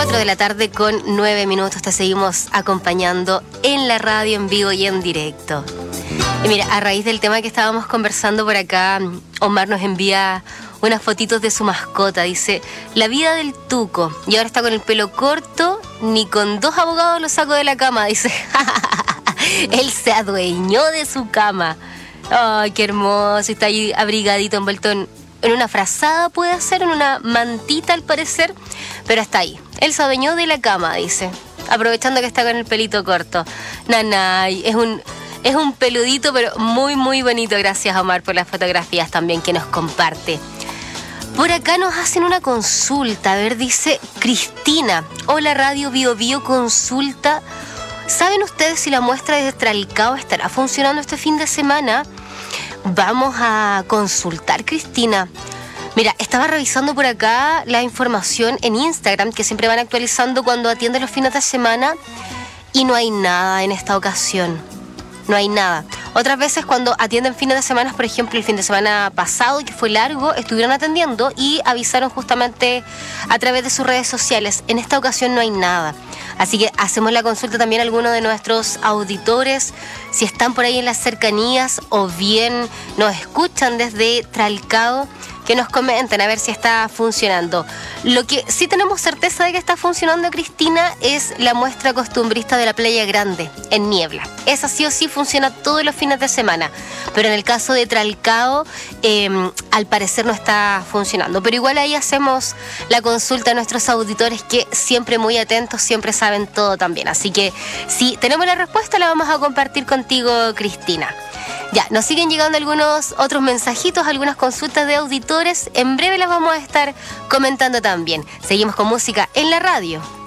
4 de la tarde con 9 minutos. Te seguimos acompañando en la radio, en vivo y en directo. Y mira, a raíz del tema que estábamos conversando por acá, Omar nos envía unas fotitos de su mascota. Dice, la vida del tuco. Y ahora está con el pelo corto, ni con 2 abogados lo saco de la cama. Dice, él se adueñó de su cama. Ay, qué hermoso. Está ahí abrigadito, envuelto en una frazada, puede ser, en una mantita al parecer, pero está ahí. Él se adueñó de la cama, dice, aprovechando que está con el pelito corto. Nanay, es un peludito, pero muy, muy bonito. Gracias, Omar, por las fotografías también que nos comparte. Por acá nos hacen una consulta. A ver, dice Cristina. Hola, Radio Bio Bio, consulta. ¿Saben ustedes si la muestra de Tralcao estará funcionando este fin de semana? Vamos a consultar, Cristina. Mira, estaba revisando por acá la información en Instagram, que siempre van actualizando cuando atienden los fines de semana, y no hay nada en esta ocasión. No hay nada. Otras veces cuando atienden fines de semana, por ejemplo, el fin de semana pasado, que fue largo, estuvieron atendiendo y avisaron justamente a través de sus redes sociales. En esta ocasión no hay nada. Así que hacemos la consulta también a algunos de nuestros auditores, si están por ahí en las cercanías o bien nos escuchan desde Tralcao, que nos comenten a ver si está funcionando. Lo que sí tenemos certeza de que está funcionando, Cristina, es la muestra costumbrista de la Playa Grande, en Niebla. Esa sí o sí funciona todos los fines de semana, pero en el caso de Tralcao, al parecer no está funcionando. Pero igual ahí hacemos la consulta a nuestros auditores, que siempre muy atentos, siempre saben todo también. Así que si tenemos la respuesta, la vamos a compartir contigo, Cristina. Ya, nos siguen llegando algunos otros mensajitos, algunas consultas de auditores. En breve las vamos a estar comentando también. Seguimos con música en la radio.